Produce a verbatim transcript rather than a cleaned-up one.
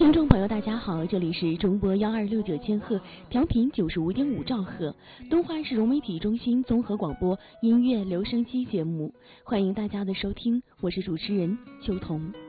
听众朋友，大家好，这里是中波幺二六九千赫，调频九十五点五兆赫，东华市融媒体中心综合广播音乐留声机节目，欢迎大家的收听，我是主持人秋彤。